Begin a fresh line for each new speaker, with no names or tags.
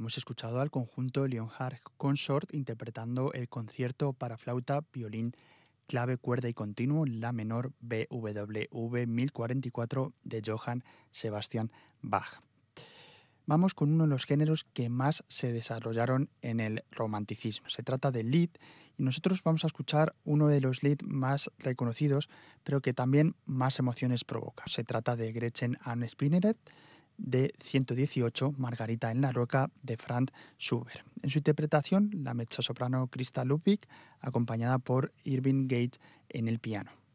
hemos escuchado al conjunto Leonhard Consort interpretando el concierto para flauta, violín, clave, cuerda y continuo, la menor BWV 1044 de Johann Sebastian Bach. Vamos con uno de los géneros que más se desarrollaron en el romanticismo. Se trata del Lied y nosotros vamos a escuchar uno de los Lied más reconocidos, pero que también más emociones provoca. Se trata de Gretchen an Spinneret, de 118, Margarita en la Roca, de Franz Schubert. En su interpretación, la mezzosoprano Christa Ludwig, acompañada por Irving Gage en el piano.